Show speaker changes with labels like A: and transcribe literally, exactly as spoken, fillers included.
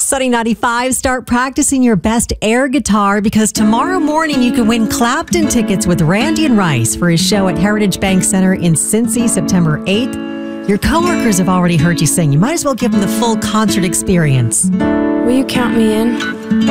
A: Sunny ninety-five, start practicing your best air guitar because tomorrow morning you can win Clapton tickets with Randy and Rice for his show at Heritage Bank Center in Cincy, September eighth. Your coworkers have already heard you sing. You might as well give them the full concert experience.
B: Will you count me in?